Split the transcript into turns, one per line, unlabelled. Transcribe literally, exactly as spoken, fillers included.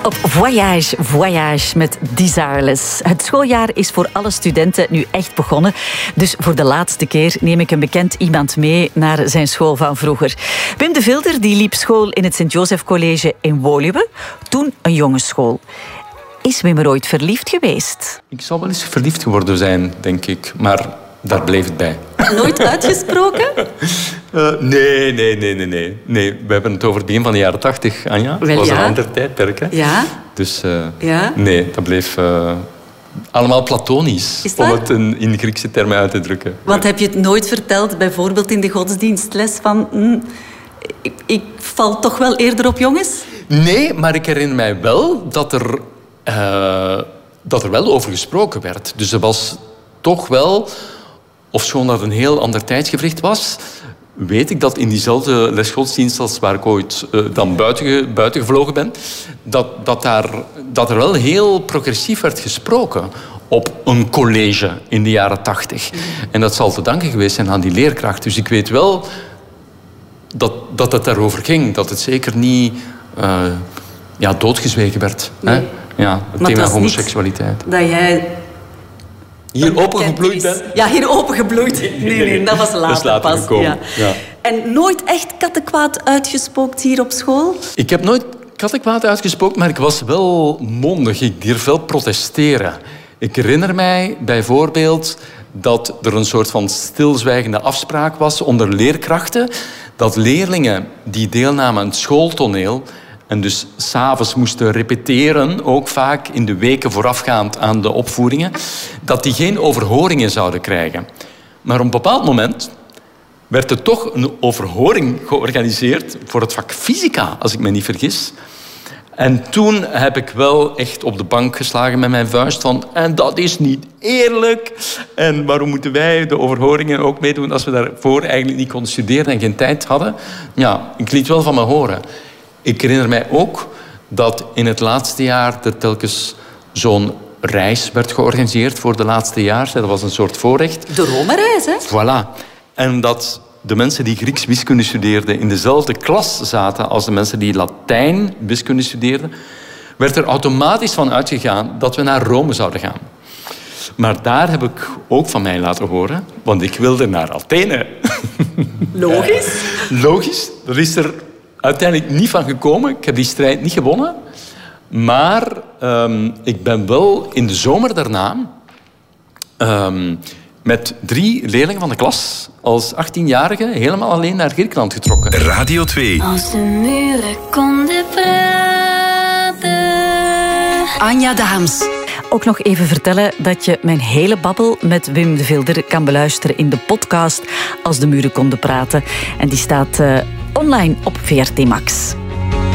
Op voyage, voyage met Desireless. Het schooljaar is voor alle studenten nu echt begonnen. Dus voor de laatste keer neem ik een bekend iemand mee naar zijn school van vroeger. Wim de Vilder die liep school in het Sint-Joseph College in Woluwe. Toen een jongensschool. Is Wim er ooit verliefd geweest?
Ik zal wel eens verliefd geworden zijn, denk ik. Maar daar bleef het bij.
Nooit uitgesproken?
Uh, nee, nee, nee, nee, nee. Nee, we hebben het over het begin van de jaren tachtig, Anja. Dat was
ja.
een ander tijdperk, hè?
Ja.
Dus uh,
ja.
nee, dat bleef uh, allemaal platonisch. Om het in, in Griekse termen uit te drukken.
Want heb je het nooit verteld, bijvoorbeeld in de godsdienstles, van... Mm, ik, ik val toch wel eerder op jongens?
Nee, maar ik herinner mij wel dat er, uh, dat er wel over gesproken werd. Dus er was toch wel... Ofschoon dat een heel ander tijdsgevricht was, weet ik dat in diezelfde lesgodsdienst als waar ik ooit uh, dan buiten, buiten gevlogen ben, dat, dat, daar, dat er wel heel progressief werd gesproken op een college in de jaren tachtig. En dat zal te danken geweest zijn aan die leerkracht. Dus ik weet wel dat, dat het daarover ging. Dat het zeker niet uh, ja, doodgezwegen werd. Nee. Hè? Ja, het thema homoseksualiteit.
Dat jij...
Hier opengebloeid ben?
Ja, hier opengebloeid. Nee, nee, dat was later,
dat is later
pas.
gekomen.
Ja. Ja. En nooit echt kattenkwaad uitgespookt hier op school?
Ik heb nooit kattenkwaad uitgespookt, maar ik was wel mondig. Ik durf wel protesteren. Ik herinner mij bijvoorbeeld dat er een soort van stilzwijgende afspraak was onder leerkrachten, dat leerlingen die deelnamen aan het schooltoneel en dus 's avonds moesten repeteren, ook vaak in de weken voorafgaand aan de opvoeringen, dat die geen overhoringen zouden krijgen. Maar op een bepaald moment werd er toch een overhoring georganiseerd voor het vak fysica, als ik me niet vergis. En toen heb ik wel echt op de bank geslagen met mijn vuist van en dat is niet eerlijk. En waarom moeten wij de overhoringen ook meedoen als we daarvoor eigenlijk niet konden studeren en geen tijd hadden? Ja, ik liet wel van me horen. Ik herinner mij ook dat in het laatste jaar er telkens zo'n reis werd georganiseerd voor de laatste jaar. Dat was een soort voorrecht.
De Rome-reis, hè?
Voilà. En dat de mensen die Grieks wiskunde studeerden in dezelfde klas zaten als de mensen die Latijn wiskunde studeerden, werd er automatisch van uitgegaan dat we naar Rome zouden gaan. Maar daar heb ik ook van mij laten horen, want ik wilde naar Athene.
Logisch.
Logisch. Er is er uiteindelijk niet van gekomen. Ik heb die strijd niet gewonnen. Maar um, ik ben wel in de zomer daarna um, met drie leerlingen van de klas als achttienjarige helemaal alleen naar Griekenland getrokken.
Radio twee.
Als de muren konden praten.
Anja Daams. Ook nog even vertellen dat je mijn hele babbel met Wim de Vilder kan beluisteren in de podcast Als de muren konden praten. En die staat uh, online op V R T Max.